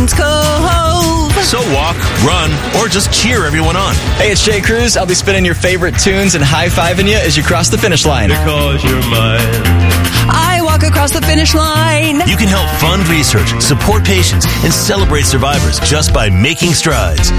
Lions Cove. So walk, run, or just cheer everyone on. Hey, it's Jay Cruz. I'll be spinning your favorite tunes and high-fiving you as you cross the finish line. Because you're mine. I walk across the finish line. You can help fund research, support patients, and celebrate survivors just by making strides.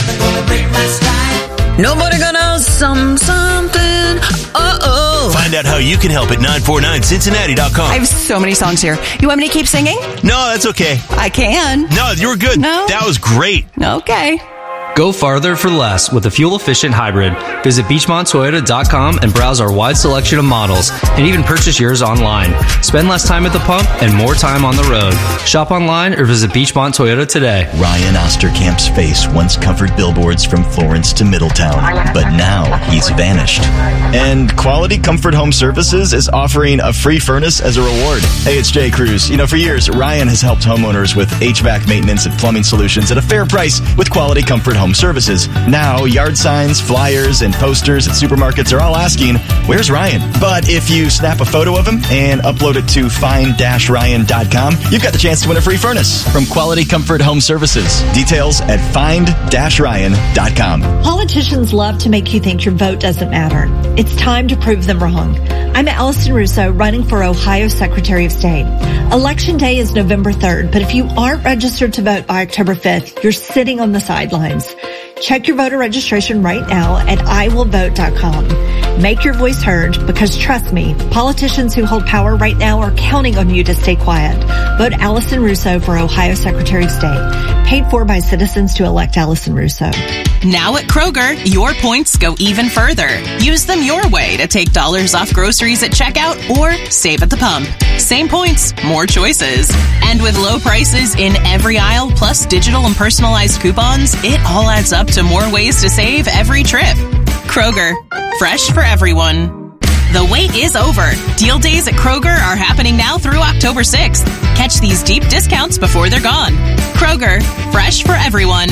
Nobody gonna something. Uh-oh. Find out how you can help at 949cincinnati.com. I have so many songs here. You want me to keep singing? No, that's okay. I can. No, you were good. No? That was great. Okay. Go farther for less with a fuel-efficient hybrid. Visit BeachmontToyota.com and browse our wide selection of models, and even purchase yours online. Spend less time at the pump and more time on the road. Shop online or visit Beachmont Toyota today. Ryan Osterkamp's face once covered billboards from Florence to Middletown, but now he's vanished. And Quality Comfort Home Services is offering a free furnace as a reward. Hey, it's Jay Cruz. For years, Ryan has helped homeowners with HVAC maintenance and plumbing solutions at a fair price with Quality Comfort Home Services. Now, yard signs, flyers, and posters at supermarkets are all asking, where's Ryan? But if you snap a photo of him and upload it to find-ryan.com, you've got the chance to win a free furnace from Quality Comfort Home Services. Details at find-ryan.com. Politicians love to make you think your vote doesn't matter. It's time to prove them wrong. I'm Allison Russo, running for Ohio Secretary of State. Election day is November 3rd, but if you aren't registered to vote by October 5th, you're sitting on the sidelines. Check your voter registration right now at iwillvote.com. Make your voice heard, because trust me, politicians who hold power right now are counting on you to stay quiet. Vote Allison Russo for Ohio Secretary of State. Paid for by citizens to elect Allison Russo. Now at Kroger, your points go even further. Use them your way to take dollars off groceries at checkout or save at the pump. Same points, more choices. And with low prices in every aisle, plus digital and personalized coupons, it all adds up to more ways to save every trip. Kroger, fresh for everyone. The wait is over. Deal days at Kroger are happening now through October 6th. Catch these deep discounts before they're gone. Kroger, fresh for everyone.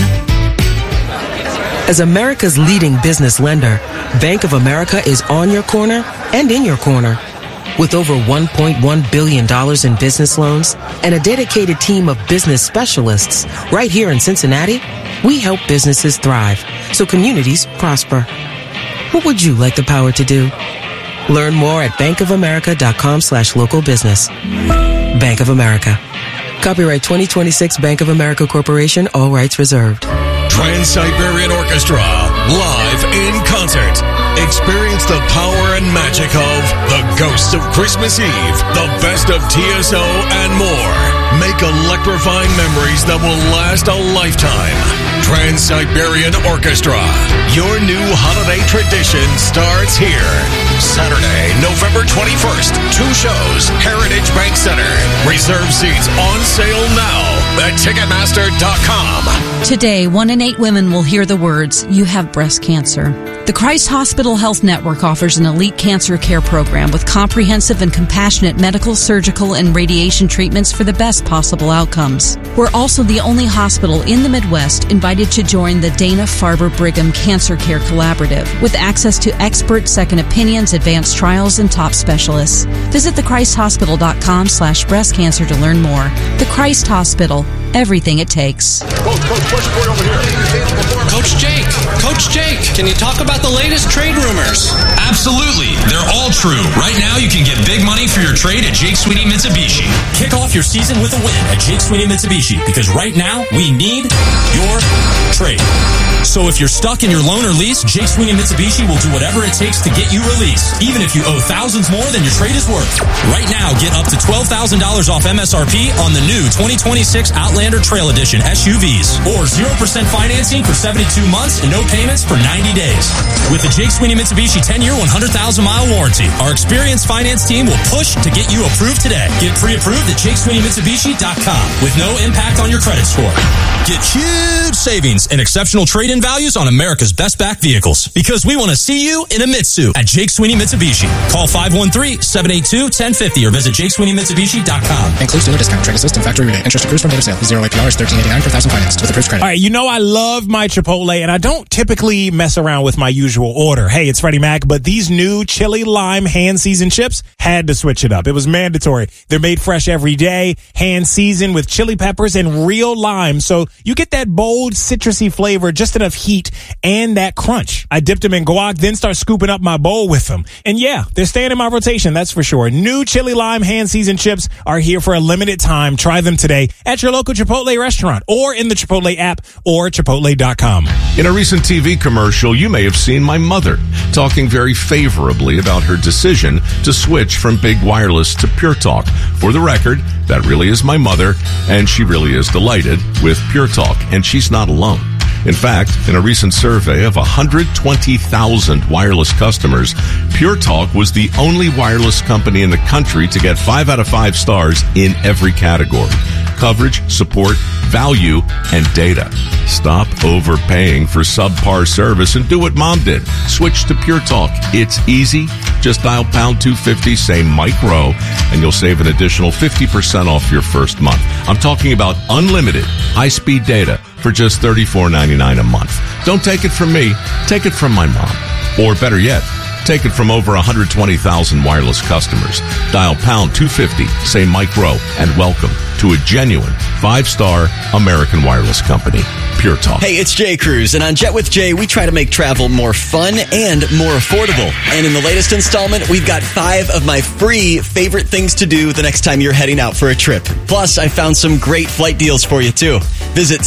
As America's leading business lender, Bank of America is on your corner and in your corner. With over $1.1 billion in business loans and a dedicated team of business specialists right here in Cincinnati, we help businesses thrive so communities prosper. What would you like the power to do? Learn more at bankofamerica.com/local business. Bank of America. Copyright 2026 Bank of America Corporation, all rights reserved. Trans-Siberian Orchestra, live in concert. Experience the power and magic of The Ghosts of Christmas Eve, the best of TSO, and more. Make electrifying memories that will last a lifetime. Trans-Siberian Orchestra, your new holiday tradition starts here. Saturday, November 21st, 2 shows, Heritage Bank Center. Reserve seats on sale now at Ticketmaster.com. Today, 1 in 8 women will hear the words, "You have breast cancer." The Christ Hospital Health Network offers an elite cancer care program with comprehensive and compassionate medical, surgical, and radiation treatments for the best possible outcomes. We're also the only hospital in the Midwest invited to join the Dana-Farber Brigham Cancer Care Collaborative with access to expert second opinions, advanced trials, and top specialists. Visit thechristhospital.com/breast cancer to learn more. The Christ Hospital, everything it takes. Coach Jake, can you talk about the latest trade rumors? Absolutely. They're all true. Right now, you can get big money for your trade at Jake Sweeney Mitsubishi. Kick off your season with a win at Jake Sweeney Mitsubishi, because right now, we need your trade. So if you're stuck in your loan or lease, Jake Sweeney Mitsubishi will do whatever it takes to get you released, even if you owe thousands more than your trade is worth. Right now, get up to $12,000 off MSRP on the new 2026 Outlander Trail Edition SUVs, or 0% financing for 72 months and no payments for 90 days. With the Jake Sweeney Mitsubishi 10-year, 100,000-mile warranty, our experienced finance team will push to get you approved today. Get pre-approved at JakeSweeneyMitsubishi.com with no impact on your credit score. Get huge savings and exceptional trade-in trade-in values on America's best back vehicles. Because we want to see you in a Mitsu at Jake Sweeney Mitsubishi. Call 513-782-1050 or visit JakeSweeneyMitsubishi.com. Includes dealer discount, trade assist, and factory rebate. Interest accrues from date of sale. 0 APR is $13.89 per thousand financed with approved credit. All right, you know I love my Chipotle, and I don't typically mess around with my usual order. Hey, it's Freddie Mac, but these new chili lime hand-seasoned chips had to switch it up. It was mandatory. They're made fresh every day, hand-seasoned with chili peppers and real lime, so you get that bold, citrusy flavor, just enough heat, and that crunch. I dipped them in guac, then start scooping up my bowl with them. And yeah, they're staying in my rotation, that's for sure. New chili lime hand-seasoned chips are here for a limited time. Try them today at your local Chipotle restaurant or in the Chipotle app or Chipotle.com. In a recent TV commercial, you may have seen my mother talking very favorably about her decision to switch from Big Wireless to Pure Talk. For the record, that really is my mother, and she really is delighted with Pure Talk, and she's not alone. In fact, in a recent survey of 120,000 wireless customers, Pure Talk was the only wireless company in the country to get 5 out of 5 stars in every category: coverage, support, value, and data. Stop overpaying for subpar service and do what Mom did. Switch to Pure Talk. It's easy. Just dial pound 250, say Mike Rowe, and you'll save an additional 50% off your first month. I'm talking about unlimited high-speed data for just $34.99 a month. Don't take it from me. Take it from my mom. Or better yet, take it from over 120,000 wireless customers. Dial pound 250, say Mike Rowe, and welcome to a genuine 5-star American wireless company, Pure Talk. Hey, it's Jay Cruz, and on Jet with Jay, we try to make travel more fun and more affordable. And in the latest installment, we've got 5 of my free favorite things to do the next time you're heading out for a trip. Plus, I found some great flight deals for you, too. Visit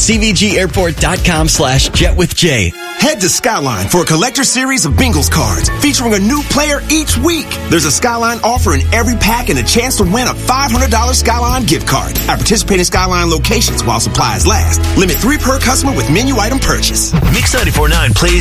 CVGAirport.com/JetWithJay. Head to Skyline for a collector series of Bengals cards featuring a new player each week. There's a Skyline offer in every pack and a chance to win a $500 Skyline gift card at participating Skyline locations while supplies last. Limit 3 per customer with menu item purchase. Mix 94.9 plays